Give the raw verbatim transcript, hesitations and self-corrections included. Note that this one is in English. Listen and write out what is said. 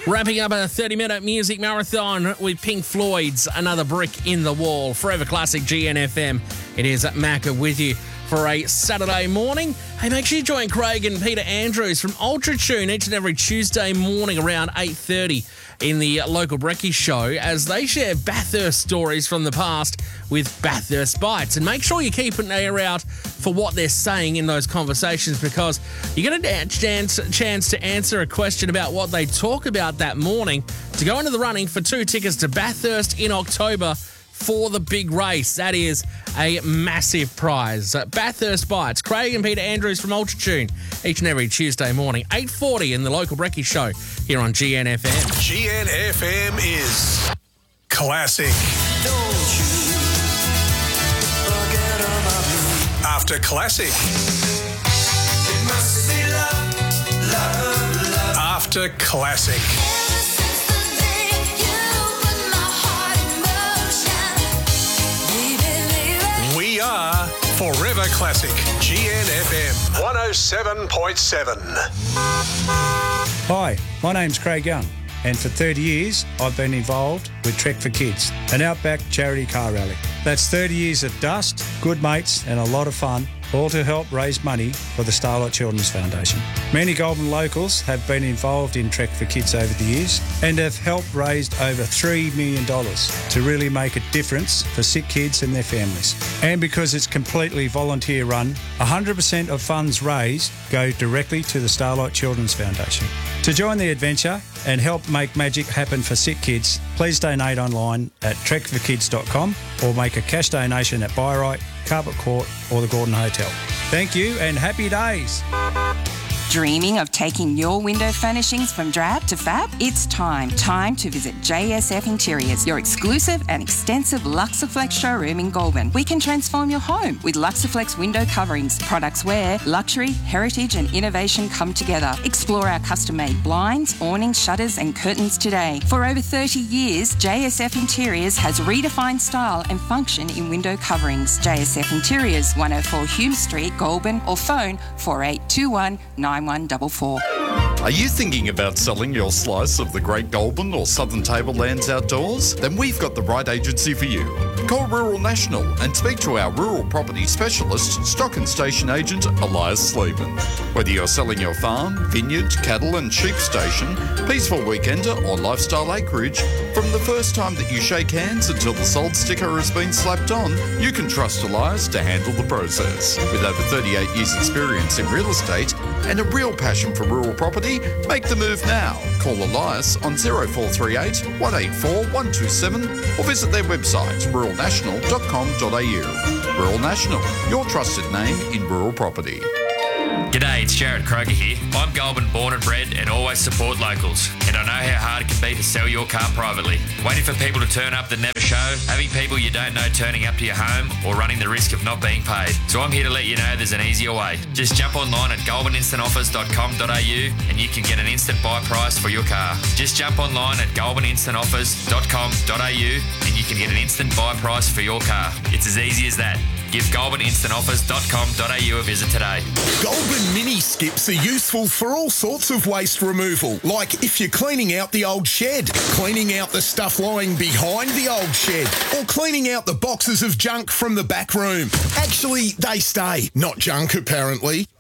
Wrapping up a thirty-minute music marathon with Pink Floyd's Another Brick in the Wall. Forever Classic G N F M. It is Macca with you for a Saturday morning. Hey, make sure you join Craig and Peter Andrews from Ultra Tune each and every Tuesday morning around eight thirty in the local Brekkie show as they share Bathurst stories from the past with Bathurst Bites. And make sure you keep an ear out for what they're saying in those conversations because you're going to get a chance, chance to answer a question about what they talk about that morning to go into the running for two tickets to Bathurst in October for the big race. That is a massive prize. Uh, Bathurst Bites, Craig and Peter Andrews from Ultra Tune, each and every Tuesday morning, eight forty in the local Brekkie show here on G N F M. G N F M is classic. Don't you forget about me. After classic. It must be love, love, love. After classic. We are Forever Classic, G N F M one oh seven point seven. Hi, my name's Craig Young, and for thirty years I've been involved with Trek for Kids, an outback charity car rally. That's thirty years of dust, good mates and a lot of fun, all to help raise money for the Starlight Children's Foundation. Many Goulburn locals have been involved in Trek for Kids over the years and have helped raise over three million dollars to really make a difference for sick kids and their families. And because it's completely volunteer run, one hundred percent of funds raised go directly to the Starlight Children's Foundation. To join the adventure and help make magic happen for sick kids, please donate online at trek for kids dot com or make a cash donation at Byright, Carpet Court or the Gordon Hotel. Thank you and happy days. Dreaming of taking your window furnishings from drab to fab? It's time. Time to visit J S F Interiors, your exclusive and extensive Luxaflex showroom in Goulburn. We can transform your home with Luxaflex window coverings, products where luxury, heritage and innovation come together. Explore our custom-made blinds, awnings, shutters and curtains today. For over thirty years, J S F Interiors has redefined style and function in window coverings. J S F Interiors, one oh four Hume Street, Goulburn, or phone four eight two one nine one four four. Are you thinking about selling your slice of the Great Goulburn or Southern Tablelands outdoors? Then we've got the right agency for you. Call Rural National and speak to our rural property specialist, stock and station agent Elias Sleeman. Whether you're selling your farm, vineyard, cattle and sheep station, peaceful weekender or lifestyle acreage, from the first time that you shake hands until the sold sticker has been slapped on, you can trust Elias to handle the process. With over thirty-eight years experience in real estate and a real passion for rural property, make the move now. Call Elias on oh four three eight, one eight four, one two seven or visit their website rural national dot com dot a u. Rural National, your trusted name in rural property. G'day, it's Jared Kroger here. I'm Goulburn born and bred and always support locals. And I know how hard it can be to sell your car privately. Waiting for people to turn up that never show, having people you don't know turning up to your home, or running the risk of not being paid. So I'm here to let you know there's an easier way. Just jump online at goulburn instant offers dot com dot a u and you can get an instant buy price for your car. Just jump online at goulburn instant offers dot com dot a u and you can get an instant buy price for your car. It's as easy as that. Give goulburn instant offers dot com dot a u a visit today. Goulburn mini skips are useful for all sorts of waste removal, like if you're cleaning out the old shed, cleaning out the stuff lying behind the old shed, or cleaning out the boxes of junk from the back room. Actually, they stay, not junk apparently.